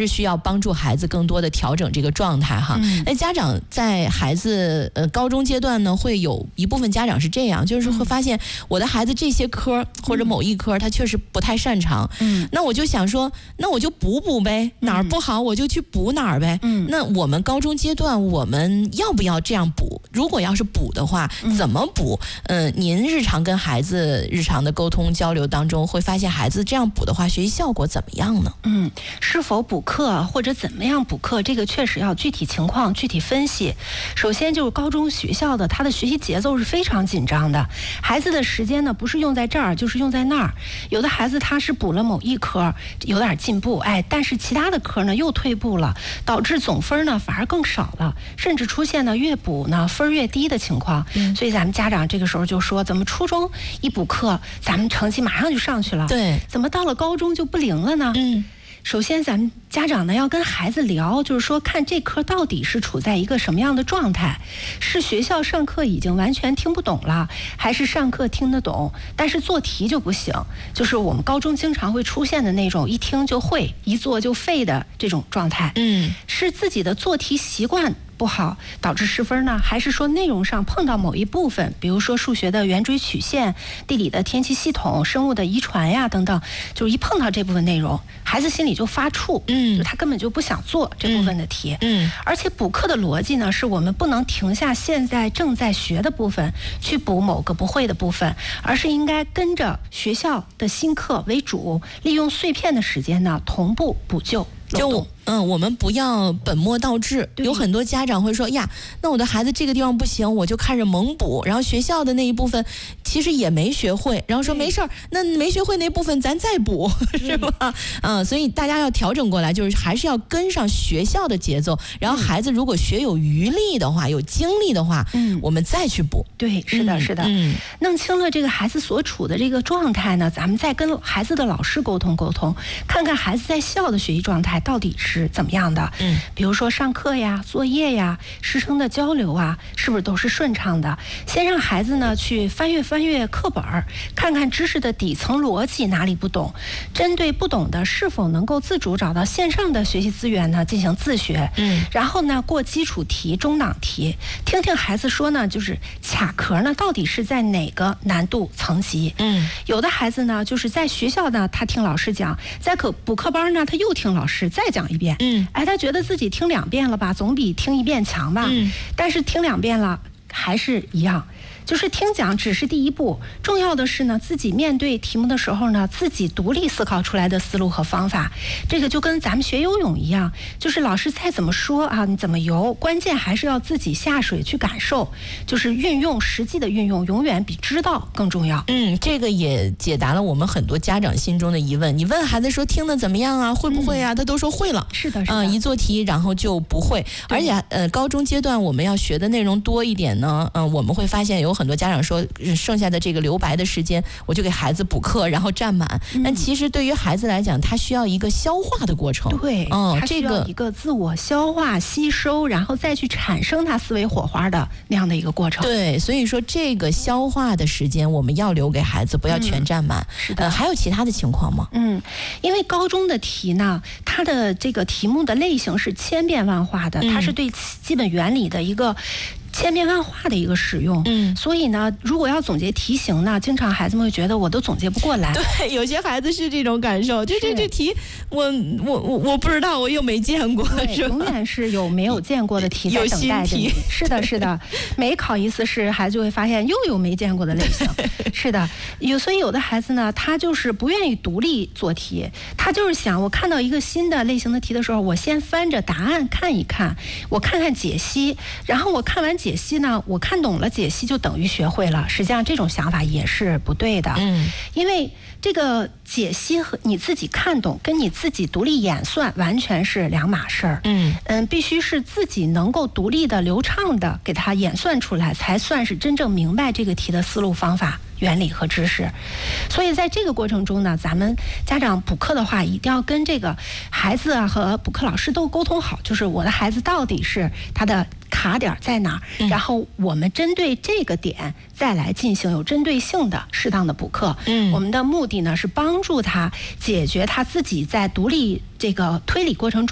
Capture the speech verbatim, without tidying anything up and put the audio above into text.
是需要帮助孩子更多的调整这个状态哈。嗯、那家长在孩子呃高中阶段呢，会有一部分家长是这样，就是会发现我的孩子这些科或者某一科他确实不太擅长，嗯，那我就想说，那我就补补呗，哪儿不好我就去补哪儿呗。嗯，那我们高中阶段我们要不要这样补？如果要是补的话，怎么补？嗯、呃，您日常跟孩子日常的沟通交流当中，会发现孩子这样补的话，学习效果怎么样呢？ 嗯，是否补课或者怎么样补课，这个确实要具体情况具体分析。首先就是高中学校的他的学习节奏是非常紧张的，孩子的时间呢不是用在这儿就是用在那儿。有的孩子他是补了某一科有点进步，哎，但是其他的科呢又退步了，导致总分呢反而更少了，甚至出现呢越补呢分越低的情况。嗯、所以咱们家长这个时候就说，怎么初中一补课，咱们成绩马上就上去了， 对， 怎么到了高中就不灵了呢？嗯。首先咱们家长呢要跟孩子聊，就是说看这科到底是处在一个什么样的状态，是学校上课已经完全听不懂了，还是上课听得懂但是做题就不行，就是我们高中经常会出现的那种一听就会一做就废的这种状态。嗯，是自己的做题习惯不好导致失分呢，还是说内容上碰到某一部分，比如说数学的圆锥曲线、地理的天气系统、生物的遗传呀等等，就是一碰到这部分内容，孩子心里就发怵，嗯，就他根本就不想做这部分的题，嗯，而且补课的逻辑呢，是我们不能停下现在正在学的部分去补某个不会的部分，而是应该跟着学校的新课为主，利用碎片的时间呢同步补救。 就嗯，我们不要本末倒置。有很多家长会说呀，那我的孩子这个地方不行，我就开始猛补，然后学校的那一部分其实也没学会，然后说没事儿，那没学会那部分咱再补，是吧？嗯，所以大家要调整过来，就是还是要跟上学校的节奏，然后孩子如果学有余力的话，有精力的话，嗯，我们再去补。 对，是的，是的。嗯，弄清了这个孩子所处的这个状态呢，咱们再跟孩子的老师沟通沟通，看看孩子在校的学习状态到底是怎么样的。嗯，比如说上课呀、作业呀、师生的交流啊，是不是都是顺畅的？先让孩子呢去翻阅翻阅课本，看看知识的底层逻辑哪里不懂，针对不懂的是否能够自主找到线上的学习资源呢进行自学。嗯，然后呢过基础题、中档题，听听孩子说呢，就是卡壳呢到底是在哪个难度层级。嗯，有的孩子呢就是在学校呢他听老师讲，在可补课班呢他又听老师再讲一遍。嗯，哎，他觉得自己听两遍了吧，总比听一遍强吧。嗯，但是听两遍了还是一样。就是听讲只是第一步，重要的是呢，自己面对题目的时候呢，自己独立思考出来的思路和方法。这个就跟咱们学游泳一样，就是老师再怎么说啊，你怎么游，关键还是要自己下水去感受，就是运用实际的运用，永远比知道更重要。 嗯，这个也解答了我们很多家长心中的疑问。你问孩子说听得怎么样啊，会不会啊？嗯、他都说会了。 是的，是的。 嗯、呃，一做题然后就不会，而且呃，高中阶段我们要学的内容多一点呢。嗯、呃，我们会发现有很多家长说，剩下的这个留白的时间，我就给孩子补课，然后占满。嗯、但其实对于孩子来讲，他需要一个消化的过程。 对，嗯，他需要一个自我消化、吸收，然后再去产生他思维火花的那样的一个过程。 对，所以说这个消化的时间我们要留给孩子，不要全占满。嗯、是的、呃。还有其他的情况吗？ 嗯，因为高中的题呢，它的这个题目的类型是千变万化的，它是对基本原理的一个千变万化的一个使用。嗯，所以呢，如果要总结题型呢，经常孩子们会觉得我都总结不过来。 对，有些孩子是这种感受，就这这题我我我我不知道，我又没见过，是吧？ 永远是有没有见过的题在等待着你。是的，是的，每考一次试，孩子就会发现又有没见过的类型。是的，有所以有的孩子呢，他就是不愿意独立做题，他就是想，我看到一个新的类型的题的时候，我先翻着答案看一看，我看看解析，然后我看完解析呢，我看懂了解析就等于学会了。实际上这种想法也是不对的。嗯，因为这个解析和你自己看懂跟你自己独立演算完全是两码事儿。嗯嗯，必须是自己能够独立的、流畅的给它演算出来，才算是真正明白这个题的思路、方法、原理和知识。所以在这个过程中呢，咱们家长补课的话，一定要跟这个孩子啊和补课老师都沟通好，就是我的孩子到底是他的卡点在哪儿，嗯、然后我们针对这个点再来进行有针对性的适当的补课。嗯，我们的目的呢是帮助他解决他自己在独立这个推理过程中